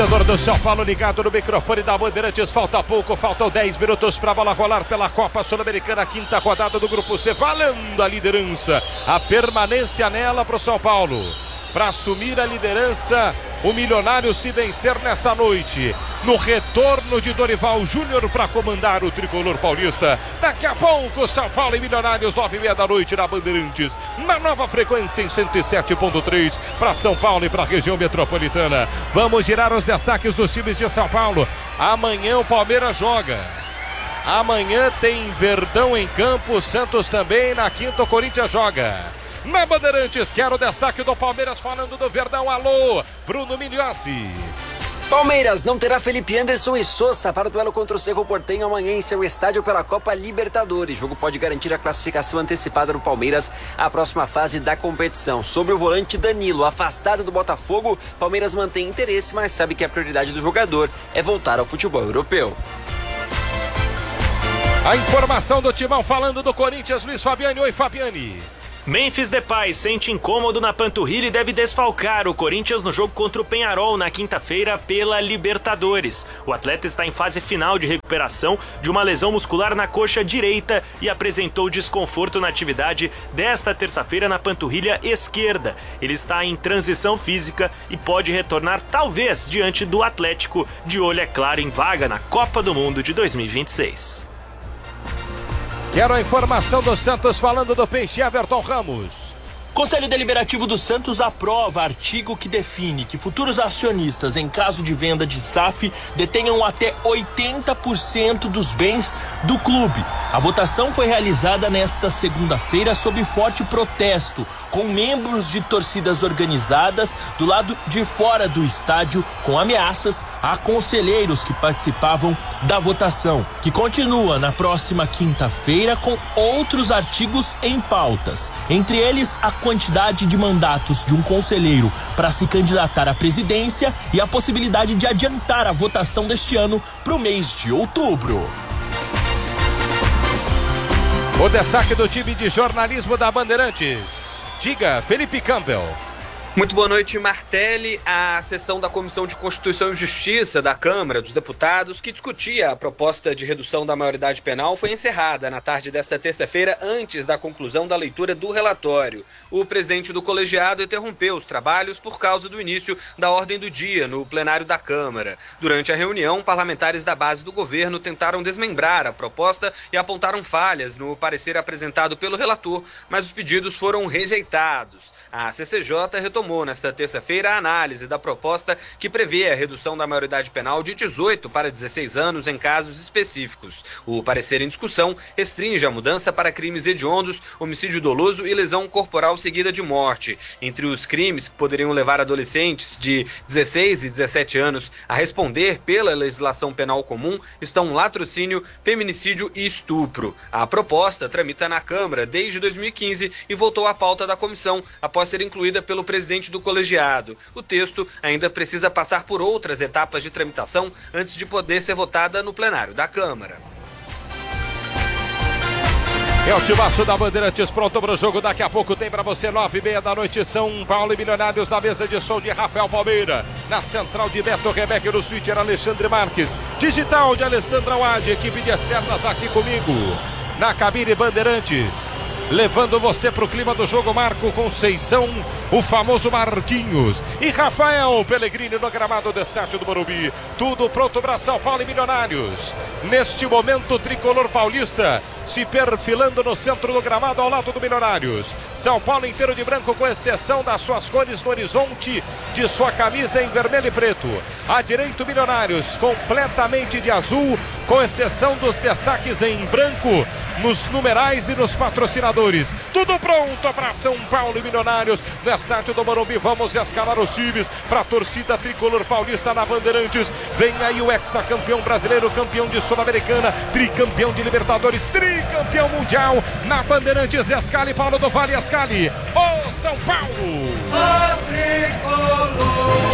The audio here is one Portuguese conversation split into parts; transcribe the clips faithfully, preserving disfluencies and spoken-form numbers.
Do São Paulo ligado no microfone da Bandeirantes, falta pouco, faltam dez minutos para a bola rolar pela Copa Sul-Americana, quinta rodada do Grupo C, valendo a liderança, a permanência nela para o São Paulo. Para assumir a liderança, o Milionário se vencer nessa noite, no retorno de Dorival Júnior para comandar o tricolor paulista. Daqui a pouco, São Paulo e Milionários, nove e meia da noite na Bandeirantes, na nova frequência em cento e sete ponto três para São Paulo e para a região metropolitana. Vamos girar os destaques dos times de São Paulo. Amanhã o Palmeiras joga. Amanhã tem Verdão em campo, Santos também, na quinta o Corinthians joga. Na Bandeirantes, quero o destaque do Palmeiras falando do Verdão. Alô, Bruno Migliozzi. Palmeiras não terá Felipe Anderson e Sosa para o duelo contra o Cerro Porteño amanhã em seu estádio pela Copa Libertadores. O jogo pode garantir a classificação antecipada do Palmeiras à próxima fase da competição. Sobre o volante Danilo, afastado do Botafogo, Palmeiras mantém interesse, mas sabe que a prioridade do jogador é voltar ao futebol europeu. A informação do Timão falando do Corinthians, Luiz Fabiani. Oi, Fabiani. Memphis Depay sente incômodo na panturrilha e deve desfalcar o Corinthians no jogo contra o Peñarol na quinta-feira pela Libertadores. O atleta está em fase final de recuperação de uma lesão muscular na coxa direita e apresentou desconforto na atividade desta terça-feira na panturrilha esquerda. Ele está em transição física e pode retornar talvez diante do Atlético, de olho é claro em vaga na Copa do Mundo de dois mil e vinte e seis. Quero a informação do Santos falando do Peixe, Everton Ramos. Conselho Deliberativo do Santos aprova artigo que define que futuros acionistas, em caso de venda de S A F, detenham até oitenta por cento dos bens do clube. A votação foi realizada nesta segunda-feira sob forte protesto, com membros de torcidas organizadas do lado de fora do estádio, com ameaças a conselheiros que participavam da votação, que continua na próxima quinta-feira com outros artigos em pautas, entre eles a quantidade de mandatos de um conselheiro para se candidatar à presidência e a possibilidade de adiantar a votação deste ano para o mês de outubro. O destaque do time de jornalismo da Bandeirantes. Diga, Felipe Campbell. Muito boa noite, Martelli. A sessão da Comissão de Constituição e Justiça da Câmara dos Deputados, que discutia a proposta de redução da maioridade penal, foi encerrada na tarde desta terça-feira, antes da conclusão da leitura do relatório. O presidente do colegiado interrompeu os trabalhos por causa do início da ordem do dia no plenário da Câmara. Durante a reunião, parlamentares da base do governo tentaram desmembrar a proposta e apontaram falhas no parecer apresentado pelo relator, mas os pedidos foram rejeitados. A C C J retomou nesta terça-feira a análise da proposta que prevê a redução da maioridade penal de dezoito para dezesseis anos em casos específicos. O parecer em discussão restringe a mudança para crimes hediondos, homicídio doloso e lesão corporal seguida de morte. Entre os crimes que poderiam levar adolescentes de dezesseis e dezessete anos a responder pela legislação penal comum estão latrocínio, feminicídio e estupro. A proposta tramita na Câmara desde dois mil e quinze e voltou à pauta da comissão após ser incluída pelo presidente do colegiado. O texto ainda precisa passar por outras etapas de tramitação antes de poder ser votada no plenário da Câmara. É o timaço da Bandeirantes pronto para o jogo. Daqui a pouco tem para você, nove e meia da noite, São Paulo e Milionários, na mesa de som de Rafael Palmeira, na central de Beto Rebeque, no switcher Alexandre Marques, digital de Alessandra Wade, equipe de externas aqui comigo, na cabine Bandeirantes, levando você para o clima do jogo, Marco Conceição, o famoso Marquinhos e Rafael Pellegrini no gramado do estádio do Morumbi. Tudo pronto para São Paulo e Milionários. Neste momento, o tricolor paulista se perfilando no centro do gramado ao lado do Milionários. São Paulo inteiro de branco, com exceção das suas cores no horizonte de sua camisa em vermelho e preto. À direita, Milionários completamente de azul, com exceção dos destaques em branco nos numerais e nos patrocinadores. Tudo pronto para São Paulo e Milionários no estádio do Morumbi. Vamos escalar os times para a torcida tricolor paulista na Bandeirantes. Vem aí o hexacampeão brasileiro, campeão de Sul-Americana, tricampeão de Libertadores, tricampeão mundial na Bandeirantes. Escale, Paulo do Vale, escale o São Paulo. A tricolor.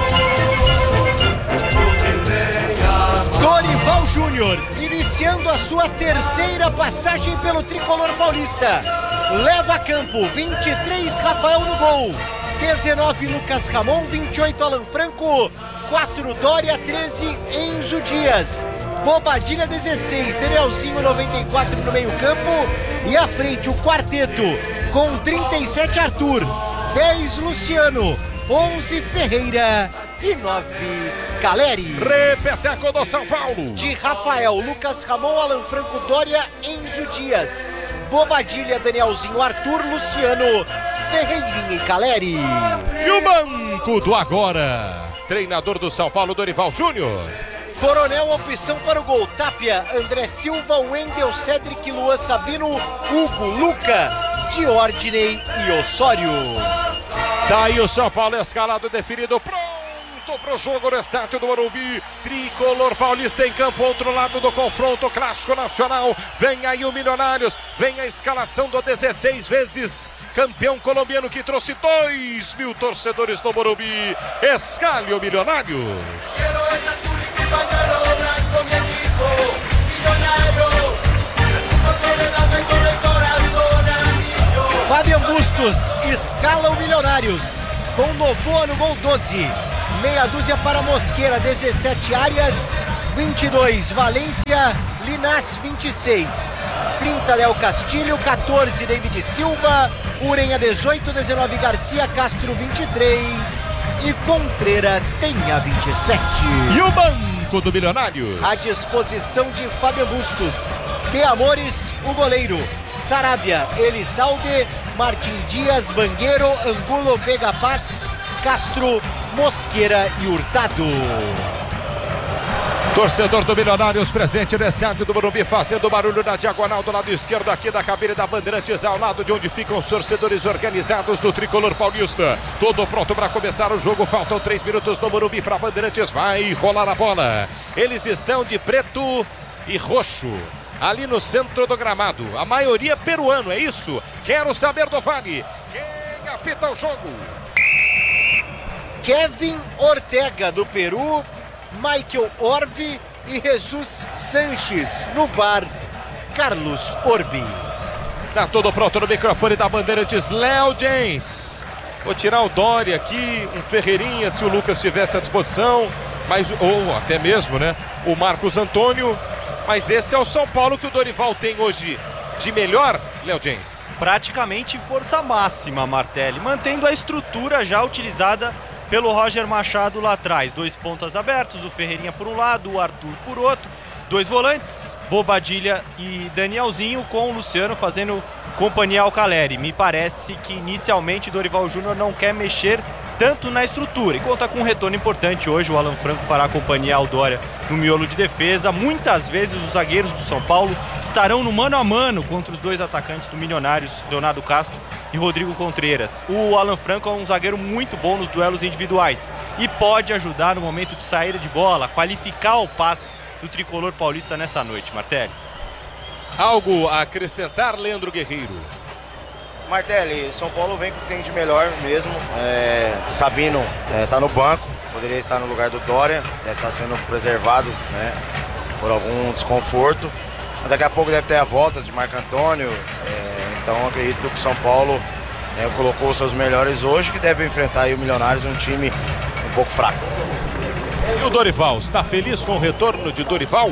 Dorival Júnior, iniciando a sua terceira passagem pelo tricolor paulista. Leva a campo, vinte e três, Rafael no gol. dezenove, Lucas Ramon. vinte e oito, Alan Franco. quatro, Dória treze, Enzo Dias. Bobadilha dezesseis, Danielzinho noventa e quatro no meio campo. E à frente o quarteto com trinta e sete, Arthur, dez, Luciano, onze, Ferreira e nove, Caleri. Repeteco do São Paulo. De Rafael, Lucas Ramon, Alan Franco, Dória, Enzo Dias. Bobadilha, Danielzinho, Arthur, Luciano, Ferreirinha e Caleri. E o banco do agora. Treinador do São Paulo, Dorival Júnior. Coronel, opção para o gol. Tapia, André Silva, Wendel, Cedric, Luan Sabino, Hugo, Luca, Diordiney e Osório. Daí o São Paulo escalado, definido, pronto para o jogo no estádio do Morumbi. Tricolor paulista em campo, outro lado do confronto clássico nacional. Vem aí o Milionários, vem a escalação do dezesseis vezes campeão colombiano que trouxe dois mil torcedores no Morumbi. Escale o Milionários. Fabian Bustos escala o Milionários com Novoa no gol doze, meia dúzia para Mosqueira, dezessete, Arias, vinte e dois, Valência, Linás, vinte e seis, trinta, Léo Castilho, quatorze, David Silva, Urenha, dezoito, dezenove, Garcia, Castro, vinte e três e Contreras tem a vinte e sete. E o banco do Milionários à disposição de Fabian Bustos, De Amores, o goleiro, Sarabia, Elisalde, Martim Dias, Bangueiro, Angulo, Vega Paz, Castro, Mosqueira e Hurtado. Torcedor do Milionários presente no estádio do Morumbi, fazendo barulho na diagonal do lado esquerdo aqui da cabine da Bandeirantes, ao lado de onde ficam os torcedores organizados do Tricolor paulista. Tudo pronto para começar o jogo, faltam três minutos no Morumbi para Bandeirantes, vai rolar a bola. Eles estão de preto e roxo ali no centro do gramado, a maioria peruano, é isso? Quero saber do Vale, quem apita o jogo? Kevin Ortega do Peru, Michael Orvi e Jesus Sanches. No V A R, Carlos Orbi. Tá tudo pronto no microfone da Bandeirantes, Léo James. Vou tirar o Dória aqui, um Ferreirinha se o Lucas estivesse à disposição, mas, ou até mesmo, né, o Marcos Antônio. Mas esse é o São Paulo que o Dorival tem hoje de melhor, Léo James. Praticamente força máxima, Martelli, mantendo a estrutura já utilizada pelo Roger Machado lá atrás. Dois pontas abertos, o Ferreirinha por um lado, o Arthur por outro. Dois volantes, Bobadilha e Danielzinho, com o Luciano fazendo companhia ao Caleri. Me parece que inicialmente Dorival Júnior não quer mexer tanto na estrutura e conta com um retorno importante hoje. O Alan Franco fará companhia ao Dória no miolo de defesa. Muitas vezes os zagueiros do São Paulo estarão no mano a mano contra os dois atacantes do Milionários, Leonardo Castro e Rodrigo Contreras. O Alan Franco é um zagueiro muito bom nos duelos individuais e pode ajudar no momento de saída de bola, qualificar o passe do tricolor paulista nessa noite, Martelli. Algo a acrescentar, Leandro Guerreiro? Martelli, São Paulo vem com o que tem de melhor mesmo. É, Sabino está é, no banco, poderia estar no lugar do Dória, deve estar sendo preservado, né, por algum desconforto. Mas daqui a pouco deve ter a volta de Marco Antônio, é, então acredito que o São Paulo é, colocou os seus melhores hoje, que deve enfrentar aí o Milionários, um time um pouco fraco. E o Dorival, está feliz com o retorno de Dorival?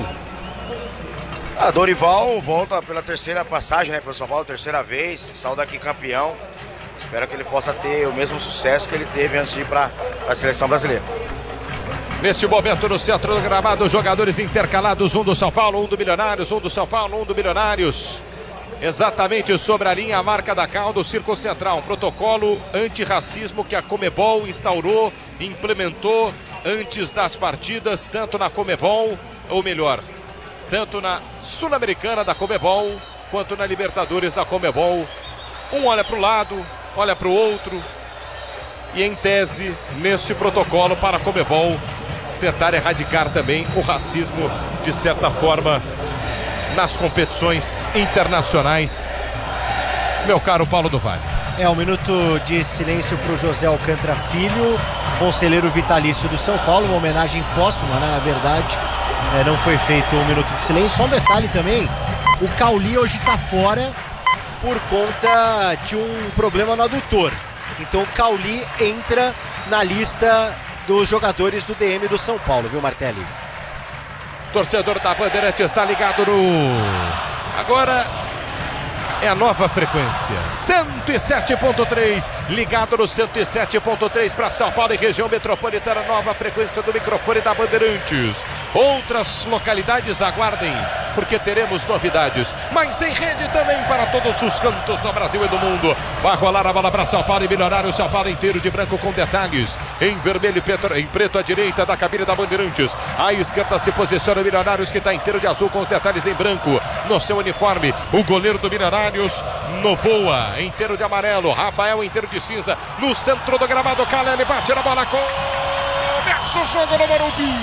Ah, Dorival volta pela terceira passagem, né, pelo São Paulo, terceira vez, saiu daqui campeão. Espero que ele possa ter o mesmo sucesso que ele teve antes de ir para a seleção brasileira. Neste momento no centro do gramado, jogadores intercalados, um do São Paulo, um do Milionários, um do São Paulo, um do Milionários. Exatamente sobre a linha, a marca da cal do Círculo Central, um protocolo antirracismo que a Comebol instaurou, implementou antes das partidas, tanto na Comebol, ou melhor, tanto na Sul-Americana da Comebol, quanto na Libertadores da Comebol. Um olha para o lado, olha para o outro, e em tese, nesse protocolo para a Comebol, tentar erradicar também o racismo, de certa forma, nas competições internacionais. Meu caro Paulo do Vale. É um minuto de silêncio para o José Alcântara Filho, conselheiro vitalício do São Paulo, uma homenagem póstuma, né, na verdade. É, não foi feito um minuto de silêncio. Só um detalhe também, o Cauli hoje está fora por conta de um problema no adutor. Então o Cauli entra na lista dos jogadores do D M do São Paulo, viu, Martelli? Torcedor da Bandeirante está ligado no... Agora é a nova frequência, cento e sete ponto três, ligado no cento e sete ponto três para São Paulo e região metropolitana, nova frequência do microfone da Bandeirantes. Outras localidades aguardem, porque teremos novidades, mas em rede também para todos os cantos do Brasil e do mundo. Vai rolar a bola para São Paulo e Milionário, São Paulo inteiro de branco com detalhes, em vermelho e preto, em preto à direita da cabine da Bandeirantes. À esquerda se posiciona o Milionários, que está inteiro de azul com os detalhes em branco no seu uniforme. O goleiro do Milionários Novoa, inteiro de amarelo. Rafael, inteiro de cinza. No centro do gramado, Caleri bate na bola. Começa o jogo no Morumbi.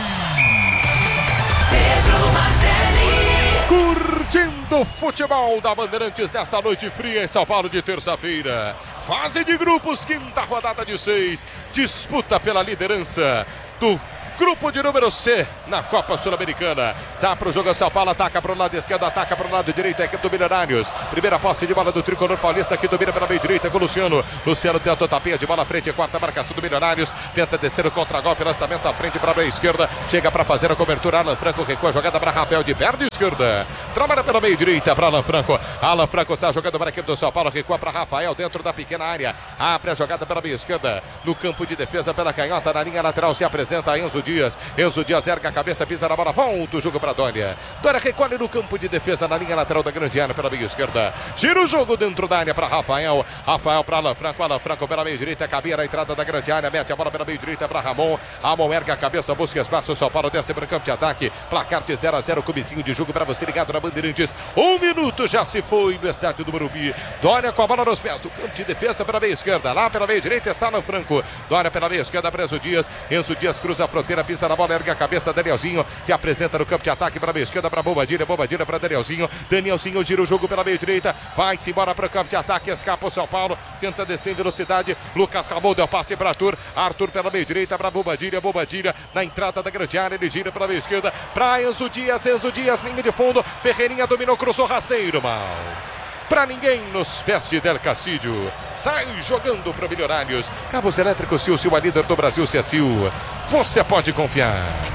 Curtindo o futebol da Bandeirantes nessa noite fria em São Paulo de terça-feira. Fase de grupos, quinta rodada de seis. Disputa pela liderança do grupo de número C na Copa Sul-Americana. Sai pro jogo, São Paulo ataca pro lado esquerdo, ataca pro lado direito, a equipe do Milionários. Primeira posse de bola do tricolor paulista, que domina pela meio direita com o Luciano. Luciano tenta o tapinha de bola à frente, quarta marcação do Milionários. Tenta descer o contra-golpe, lançamento à frente para a meia esquerda. Chega para fazer a cobertura, Alan Franco recua a jogada para Rafael de perna esquerda. Trabalha pela meio direita para Alan Franco. Alan Franco está jogando para a equipe do São Paulo, recua para Rafael dentro da pequena área. Abre a jogada pela meia esquerda. No campo de defesa pela canhota, na linha lateral se apresenta Enzo Dias. Enzo Dias erga a cabeça, pisa na bola, volta o jogo para Dória. Dória recolhe no campo de defesa, na linha lateral da grande área pela meia esquerda. Gira o jogo dentro da área para Rafael. Rafael para Alan Franco, Alan Franco pela meia direita, cabia na entrada da grande área, mete a bola pela meia direita para Ramon. Ramon erga a cabeça, busca espaço, São Paulo desce para o campo de ataque. Placar de zero a zero, comecinho de jogo para você ligado na Bandeirantes. Um minuto já se foi no estádio do Morumbi. Dória com a bola nos pés do campo de defesa pela meia esquerda. Lá pela meia direita está Alan Franco. Dória pela meia esquerda para Enzo Dias. Enzo Dias cruza a fronteira, pisa na bola, erga a cabeça, Danielzinho se apresenta no campo de ataque para a meia esquerda, para Bobadilha, Bobadilha para Danielzinho. Danielzinho gira o jogo pela meia direita, vai-se embora para o campo de ataque, escapa o São Paulo, tenta descer em velocidade. Lucas Ramon deu passe para Arthur. Arthur pela meia direita para Bobadilha, Bobadilha na entrada da grande área, ele gira pela meia esquerda para Enzo Dias, Enzo Dias, linha de fundo. Ferreirinha dominou, cruzou rasteiro, mal. Pra ninguém nos pés de Del Castillo. Sai jogando para Milionários. Cabos Elétricos Silcio, a líder do Brasil, Cecil. Você pode confiar.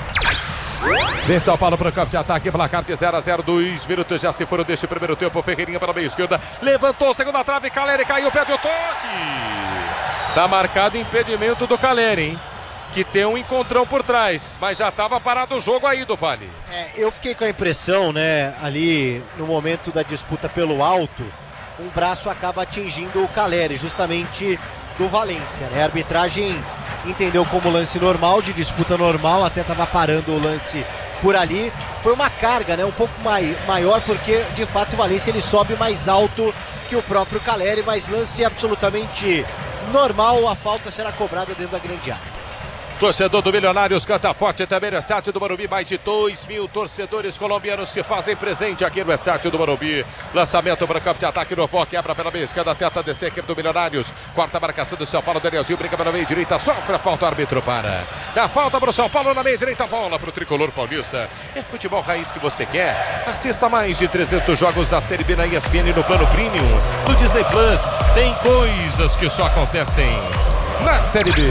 Vem São Paulo para o campo de ataque, placar de zero a zero, dois minutos já se foram deste primeiro tempo. Ferreirinha para a meia esquerda, levantou, segunda trave, Caleri caiu, pede o toque. Tá marcado impedimento do Caleri, hein? Que tem um encontrão por trás, mas já estava parado o jogo aí do Vale. É, eu fiquei com a impressão, né, ali no momento da disputa pelo alto, um braço acaba atingindo o Caleri, justamente do Valência, né? A arbitragem entendeu como lance normal, de disputa normal, até estava parando o lance por ali. Foi uma carga, né, um pouco mai, maior, porque de fato o Valência ele sobe mais alto que o próprio Caleri, mas lance absolutamente normal, a falta será cobrada dentro da grande área. Torcedor do Milionários canta forte também no estádio do Morumbi. Mais de dois mil torcedores colombianos se fazem presente aqui no estádio do Morumbi. Lançamento para o campo de ataque no Vó, quebra pela meia esquerda, tenta descer aqui do Milionários. Quarta marcação do São Paulo, Danielzinho briga pela meia direita, sofre a falta, o árbitro para. Dá falta para o São Paulo na meia direita, bola para o tricolor paulista. É futebol raiz que você quer? Assista mais de trezentos jogos da Série B na E S P N no plano Premium do Disney Plus. Tem coisas que só acontecem na Série B.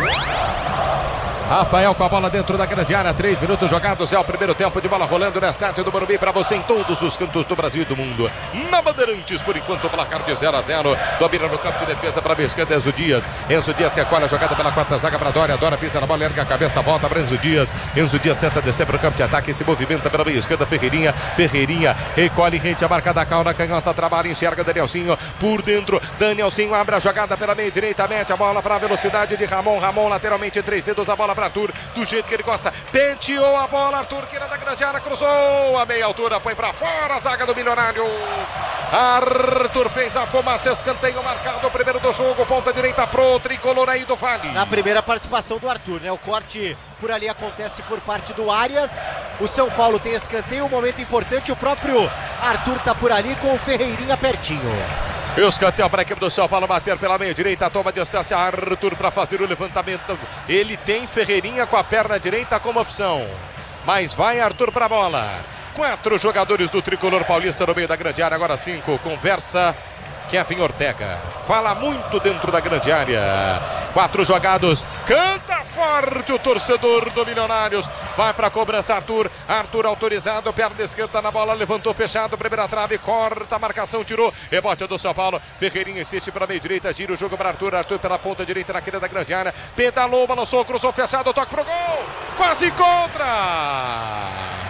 Rafael com a bola dentro da grande área, três minutos jogados, é o primeiro tempo de bola rolando no estádio do Morumbi para você em todos os cantos do Brasil e do mundo. Na Bandeirantes, por enquanto, o placar de zero a zero, domina no campo de defesa para a esquerda, Enzo Dias. Enzo Dias recolhe a jogada pela quarta zaga para Dória, Dória pisa na bola, erga a cabeça, volta para Enzo Dias. Enzo Dias tenta descer para o campo de ataque e se movimenta pela meia esquerda, Ferreirinha, Ferreirinha recolhe, rente a marca da calma, canhota, trabalha, enxerga Danielzinho por dentro, Danielzinho abre a jogada pela meia direita, mete a bola para a velocidade de Ramon, Ramon lateralmente, três dedos, a bola para Arthur, do jeito que ele gosta, penteou a bola, Arthur, que era da grande área, cruzou a meia altura, põe para fora a zaga do Milionários. Arthur fez a fumaça, escanteio marcado, o primeiro do jogo, ponta direita pro tricolor aí do Vale. Na primeira participação do Arthur, né? O corte por ali acontece por parte do Arias, o São Paulo tem escanteio, um momento importante, o próprio Arthur tá por ali com o Ferreirinha pertinho. E o escanteio para a equipe do São Paulo bater pela meia direita, toma distância, Arthur para fazer o levantamento. Ele tem Ferreirinha com a perna direita como opção, mas vai Arthur para a bola. Quatro jogadores do tricolor paulista no meio da grande área, agora cinco, conversa Kevin Ortega, fala muito dentro da grande área. Quatro jogados, canta forte o torcedor do Milionários. Vai para a cobrança Arthur. Arthur autorizado, perna esquerda na bola, levantou fechado, primeira trave, corta a marcação, tirou. Rebote do São Paulo. Ferreirinha insiste para a meia direita, gira o jogo para Arthur. Arthur pela ponta direita na queda da grande área. Pedalou, balançou, cruzou fechado, toque pro gol. Quase contra.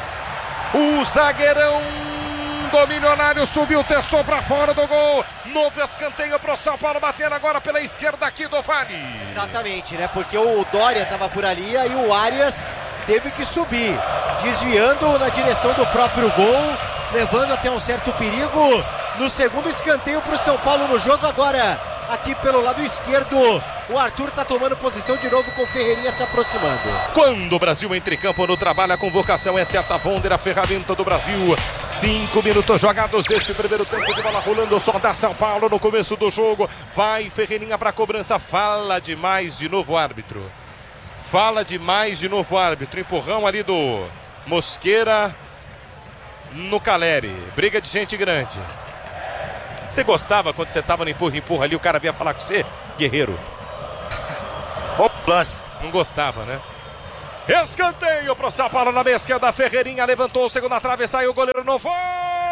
O zagueirão do Milionário subiu, testou para fora do gol. Novo escanteio para o São Paulo, batendo agora pela esquerda aqui do Vale. Exatamente, né? Porque o Dória estava por ali, aí o Arias teve que subir, desviando na direção do próprio gol, levando até um certo perigo. No segundo escanteio para o São Paulo no jogo agora. Aqui pelo lado esquerdo, o Arthur está tomando posição de novo com o Ferreirinha se aproximando. Quando o Brasil entra em campo no trabalho, a convocação é certa. Wonder, a ferramenta do Brasil. Cinco minutos jogados deste primeiro tempo de bola rolando, só da São Paulo no começo do jogo. Vai Ferreirinha para a cobrança, fala demais de novo o árbitro. Fala demais de novo o árbitro. Empurrão ali do Mosqueira no Caleri. Briga de gente grande. Você gostava quando você estava no empurra-empurra ali, o cara vinha falar com você? Guerreiro. Bom lance. Não gostava, né? Escanteio pro São Paulo na meia esquerda. Ferreirinha levantou o segundo trave, saiu o goleiro no voa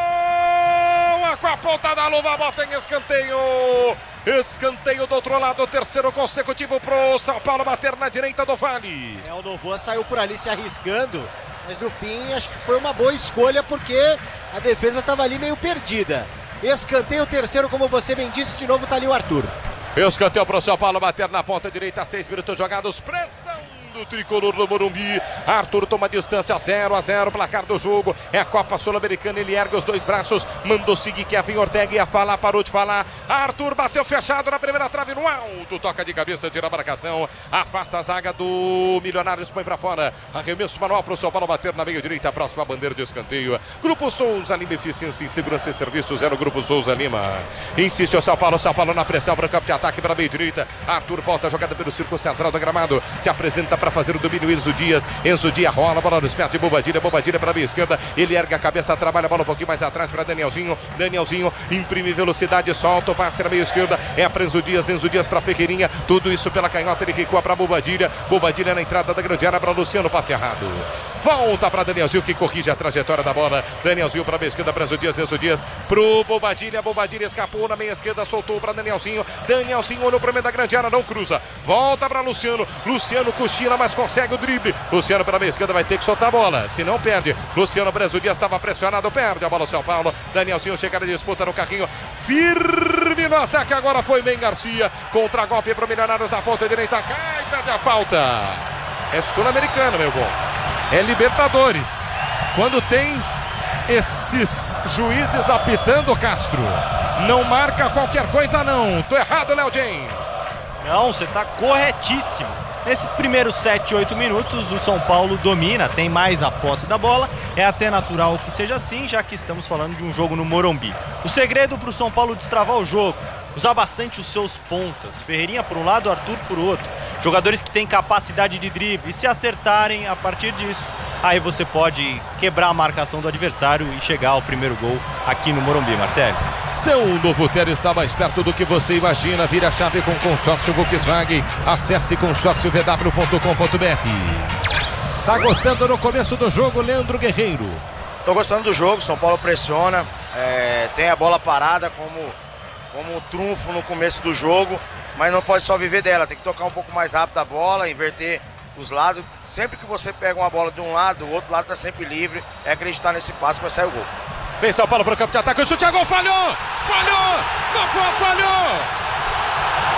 com a ponta da luva, bota em escanteio. Escanteio do outro lado, terceiro consecutivo pro São Paulo bater na direita do Vale. É, o Novoa saiu por ali se arriscando, mas no fim acho que foi uma boa escolha porque a defesa estava ali meio perdida. Escanteio terceiro, como você bem disse, de novo tá ali o Arthur. Escanteio pro São Paulo bater na ponta direita, seis minutos jogados, pressão do tricolor do Morumbi. Arthur toma distância, zero a zero, placar do jogo. É a Copa Sul-Americana, ele ergue os dois braços, mandou seguir Kevin Ortega, ia falar, parou de falar. Arthur bateu fechado na primeira trave no alto, toca de cabeça, tira a marcação, afasta a zaga do Milionários, põe pra fora. Arremesso manual pro São Paulo bater na meia direita, próxima bandeira de escanteio. Grupo Souza Lima, eficiência em segurança e serviços, era o Grupo Souza Lima. Insiste o São Paulo, São Paulo na pressão para o campo de ataque para a meia direita. Arthur volta a jogada pelo círculo central do gramado, se apresenta para fazer o domínio. Enzo Dias, Enzo Dias rola a bola nos pés de Bobadilha, Bobadilha para a meia esquerda, ele ergue a cabeça, trabalha a bola um pouquinho mais atrás para Danielzinho, Danielzinho imprime velocidade, solta o passe na meia esquerda, é a Enzo Dias, Enzo Dias para Ferreirinha, tudo isso pela canhota, ele recua para Bobadilha, Bobadilha na entrada da grande área para Luciano, passe errado, volta para Danielzinho que corrige a trajetória da bola, Danielzinho para a meia esquerda, para Enzo Dias, Enzo Dias pro Bobadilha, Bobadilha escapou na meia esquerda, soltou para Danielzinho, Danielzinho olhou para o meio da grande área, não cruza, volta para Luciano, Luciano cochila, mas consegue o drible, Luciano pela meia esquerda vai ter que soltar a bola, se não perde, Luciano Brezo Dias estava pressionado, perde a bola São Paulo, Danielzinho chega na disputa no carrinho, firme no ataque, agora foi Ben Garcia, contra golpe para o Milionários na ponta direita, cai, perde a falta, é sul-americano meu bom, é Libertadores, quando tem esses juízes apitando, Castro, não marca qualquer coisa não, tô errado, Léo James? Não, você tá corretíssimo. Nesses primeiros sete, oito minutos, o São Paulo domina, tem mais a posse da bola. É até natural que seja assim, já que estamos falando de um jogo no Morumbi. O segredo para o São Paulo destravar o jogo, usar bastante os seus pontas. Ferreirinha por um lado, Arthur por outro. Jogadores que têm capacidade de drible. E se acertarem a partir disso, aí você pode quebrar a marcação do adversário e chegar ao primeiro gol aqui no Morumbi, Martelli. Seu novo ter está mais perto do que você imagina. Vira a chave com consórcio Volkswagen. Acesse consórcio v w ponto com ponto b r. Tá gostando no começo do jogo, Leandro Guerreiro? Tô gostando do jogo, São Paulo pressiona, é, tem a bola parada como, como um trunfo no começo do jogo, mas não pode só viver dela, tem que tocar um pouco mais rápido a bola, inverter os lados. Sempre que você pega uma bola de um lado, o outro lado tá sempre livre, é acreditar nesse passe que vai sair o gol. Vem São Paulo para o campo de ataque, o chute a gol, falhou! Falhou! Não foi, falhou!